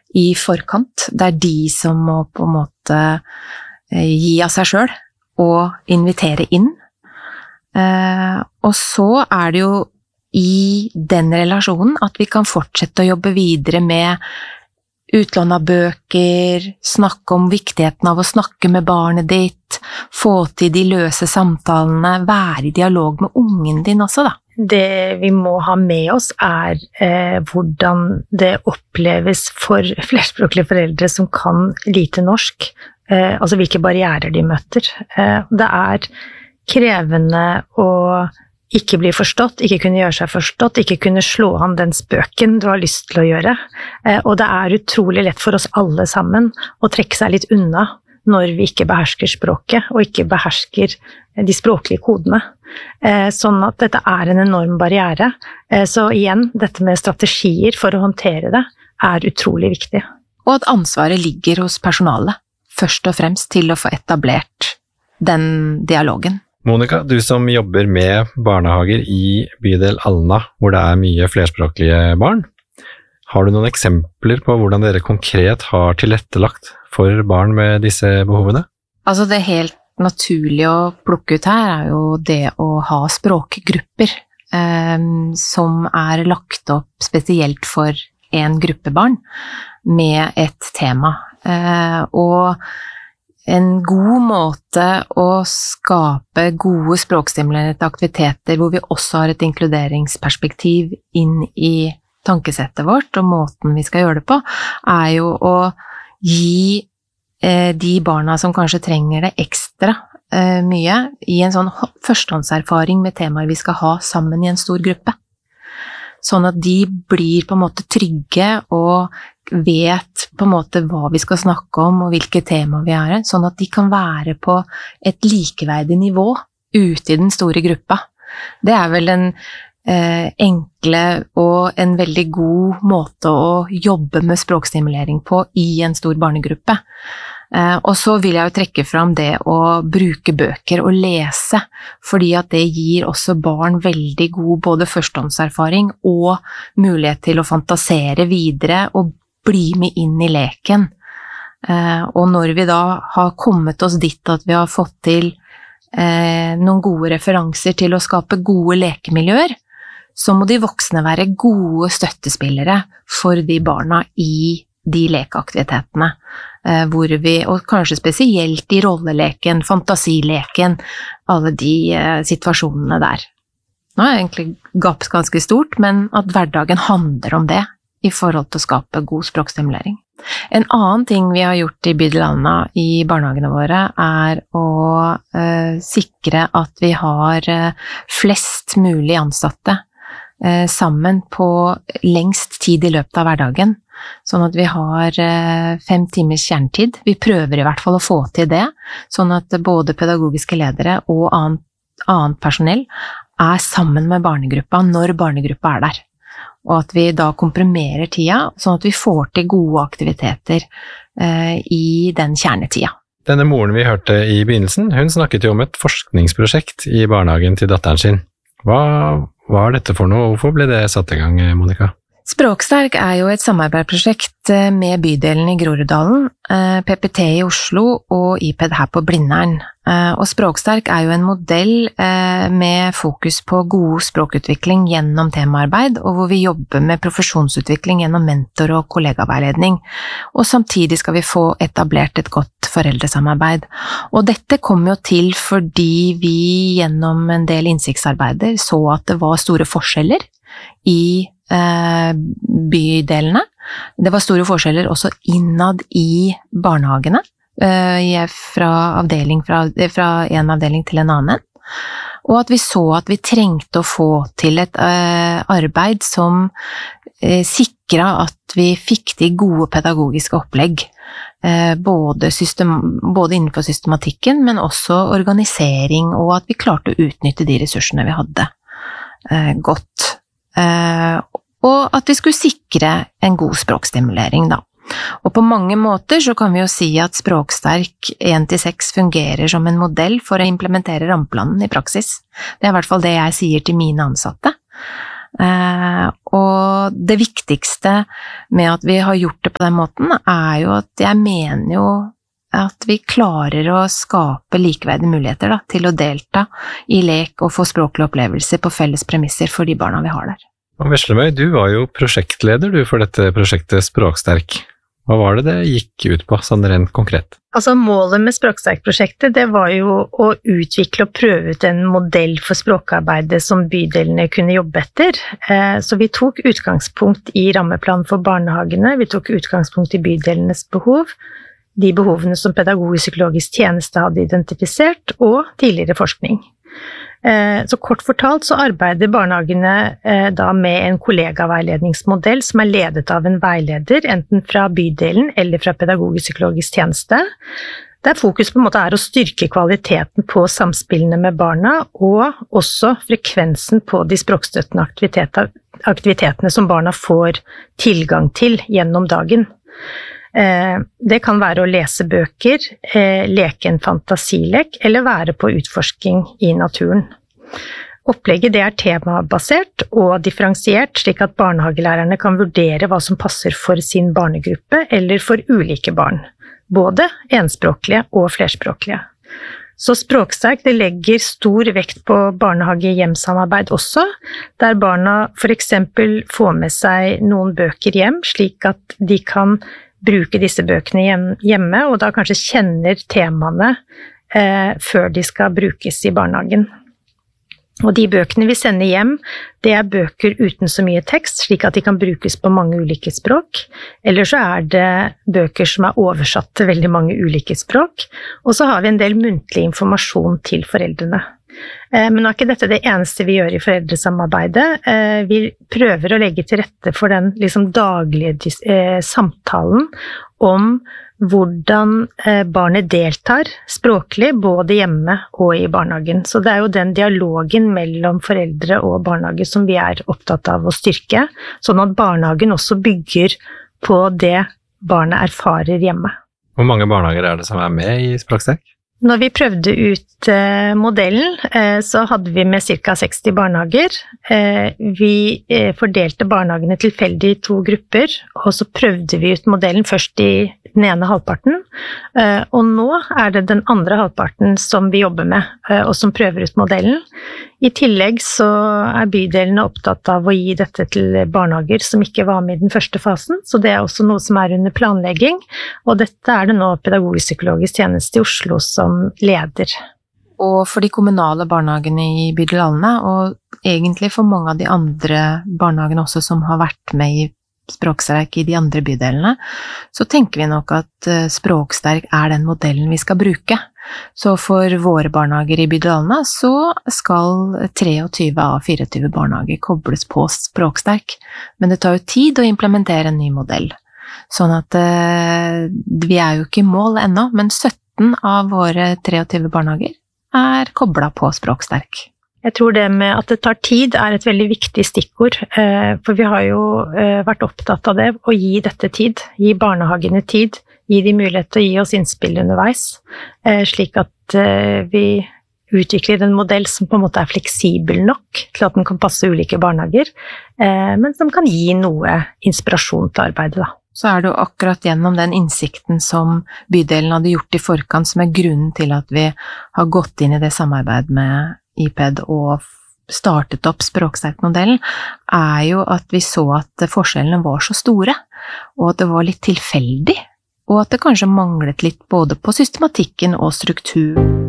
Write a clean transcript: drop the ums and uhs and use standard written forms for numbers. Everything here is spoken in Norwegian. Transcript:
i forkant. Det de som må på en måte gi av seg selv og invitere inn. Og så det jo i den relasjonen at vi kan fortsette å jobbe videre med utlån av bøker, snakke om viktigheten av å snakke med barnet ditt, få til de løse samtalene, være i dialog med ungen din også da. Det vi må ha med oss hvordan det oppleves for flerspråklige foreldre som kan lite norsk, altså hvilke barrierer de møter. Det krevende å ikke bli forstått, ikke kunne gjøre seg forstått, ikke kunne slå an den spøken du har lyst til å gjøre. Og det utrolig lett for oss alle sammen å trekke seg litt unna når vi ikke behersker språket, og ikke behersker de språklige kodene. Sånn at dette en enorm barriere. Så igjen, dette med strategier for å håndtere det utrolig viktig. Og at ansvaret ligger hos personalet, først og fremst til å få etablert den dialogen. Monica, du som jobber med barnehager i bydel Alna, hvor det mye flerspråklige barn, har du noen eksempler på hvordan dere konkret har tilrettelagt for barn med disse behovene? Altså det helt naturlige å plukke ut her jo det å ha språkgrupper som lagt opp spesielt for en gruppe barn med et tema. Og en god måte å skape gode språkstimulerende aktiviteter hvor vi også har et inkluderingsperspektiv inn i tankesettet vårt og måten vi skal gjøre det på, jo å gi de barna som kanskje trenger det ekstra mye i en sånn førstehåndserfaring med temaer vi skal ha sammen i en stor gruppe. Sånn at de blir på en måte trygge og vet på en måte hva vi skal snakke om og hvilke tema vi sånn at de kan være på et likeverdig nivå ute i den store gruppa. Det vel en enkle og en veldig god måte å jobbe med språkstimulering på i en stor barnegruppe. Og så vil jeg jo trekke fram det å bruke bøker og lese, fordi at det gir også barn veldig god både førstehåndserfaring og mulighet til å fantasere videre og bli med inn i leken. Og når vi da har kommet oss dit at vi har fått til noen gode referanser til å skape gode lekemiljøer, så må de voksne være gode støttespillere for de barna i de lekeaktivitetene, hvor vi, og kanskje spesielt i rolleleken, fantasileken, alle de situasjonene der. Nå jeg egentlig gapt ganske stort, men at hverdagen handler om det i forhold til å skape god språkstimulering. En annen ting vi har gjort i bydel Alna i barnehagene våre å sikre at vi har flest mulig ansatte sammen på lengst tid i løpet av hverdagen, sånn at vi har 5 timers kjernetid. Vi prøver i hvert fall å få til det, sånn at både pedagogiske ledere og annet personell sammen med barnegruppa når barnegruppa der. Og at vi da komprimerer tida, sånn at vi får til gode aktiviteter i den kjernetida. Denne moren vi hørte i begynnelsen, hun snakket jo om et forskningsprosjekt i barnehagen til datteren sin. Hva var dette for noe? Hvorfor ble det satt i gang, Monica? Språksterk jo et samarbeidsprosjekt med bydelen i Groruddalen, PPT i Oslo og IPED her på Blindern. Og Språksterk jo en modell med fokus på god språkutvikling gjennom temaarbeid, og hvor vi jobber med profesjonsutvikling gjennom mentor- og kollegaveiledning. Og samtidig skal vi få etablert et godt foreldresamarbeid. Og dette kom jo til fordi vi gjennom en del innsiktsarbeider så at det var store forskjeller i bydelene. Det var store forskjeller også innad i barnehagene, fra en avdeling til en annen. Og at vi så at vi trengte å få til et arbeid som sikret at vi fikk til gode pedagogiske opplegg, både innenfor systematikken, men også organisering, og at vi klarte å utnytte de ressursene vi hadde godt. Og at vi skulle sikre en god språkstimulering da. Og på mange måter så kan vi jo si at Språksterk 1-6 fungerer som en modell for å implementere rammeplanen i praksis. Det i hvert fall det jeg sier til mine ansatte. Og det viktigste med at vi har gjort det på den måten, jo at jeg mener jo at vi klarer å skape likeverdige muligheter til å delta i lek og få språklige opplevelser på felles premisser for de barna vi har der. Og Veslemøy, du var jo prosjektleder for dette prosjektet Språksterk. Hva var det gikk ut på, sånn rent konkret? Altså målet med Språksterk-prosjektet, det var jo å utvikle og prøve ut en modell for språkarbeidet som bydelene kunne jobbe etter. Så vi tok utgangspunkt i rammeplanen for barnehagene, vi tok utgangspunkt i bydelenes behov, de behovene som pedagogisk-psykologisk tjeneste hadde identifisert, og tidligere forskning. Så kort fortalt så arbeider barnehagene da med en kollegaveiledningsmodell som ledet av en veileder, enten fra bydelen eller fra pedagogisk-psykologisk tjeneste, der fokus på en måte å styrke kvaliteten på samspillene med barna, og også frekvensen på de språkstøttende aktivitetene som barna får tilgang til gjennom dagen. Det kan være å lese bøker, leke en fantasilek, eller være på utforsking i naturen. Opplegget det temabasert og differensiert, slik at barnehagelærerne kan vurdere hva som passer for sin barnegruppe eller for ulike barn, både enspråklige og flerspråklige. Så Språksterk det legger stor vekt på barnehage-hjemsamarbeid også, der barna for eksempel får med seg noen bøker hjem, slik at de kan bruke disse bøkene hjemme, og da kanskje kjenner temaene før de skal brukes i barnehagen. Og de bøkene vi sender hjem, det bøker uten så mye tekst, slik at de kan brukes på mange ulike språk. Eller så det bøker som oversatt til veldig mange ulike språk. Og så har vi en del muntlig informasjon til foreldrene. Men nå ikke dette det eneste vi gjør i foreldresamarbeidet. Vi prøver å legge til rette for den daglige samtalen om hvordan barnet deltar språklig, både hjemme og i barnehagen. Så det jo den dialogen mellom foreldre og barnehage som vi opptatt av å styrke, sånn at barnehagen også bygger på det barnet erfarer hjemme. Hvor mange barnehager det som med i Språksterk? Når vi prøvde ut modellen, så hadde vi med ca. 60 barnehager. Vi fordelte barnehagene tilfeldig i 2 grupper, og så prøvde vi ut modellen først i den ene halvparten, og nå det den andre halvparten som vi jobber med, og som prøver ut modellen. I tillegg så bydelene opptatt av å gi dette til barnehager som ikke var med i den første fasen, så det også noe som under planlegging, og dette det nå pedagogisk-psykologisk tjeneste i Oslo som leder. Og for de kommunale barnehagene i bydel Alna, og egentlig for mange av de andre barnehagene også som har vært med i Språksterk i de andre bydelene, så tenker vi nok at Språksterk den modellen vi skal bruke. Så for våre barnehager i bydel Alna så skal 23 av 24 barnehager kobles på Språksterk, men det tar jo tid å implementere en ny modell. Sånn at vi jo ikke i mål ennå, men 17 av våre 23 barnehager koblet på Språksterk. Jeg tror det med at det tar tid et veldig viktig stikkord, for vi har jo vært opptatt av det, å gi dette tid, gi barnehagene tid, gi de mulighet til å gi oss innspill underveis, slik at vi utvikler en modell som på en måte fleksibel nok til at den kan passe ulike barnehager, men som kan gi noe inspirasjon til arbeidet da. Så det jo akkurat gjennom den innsikten som bydelen hadde gjort i forkant, som grunnen til at vi har gått inn i det samarbeidet med IPED og startet opp Språksterk-modellen, jo at vi så at forskjellene var så store, og at det var litt tilfeldig, og at det kanskje manglet litt både på systematikken og struktur.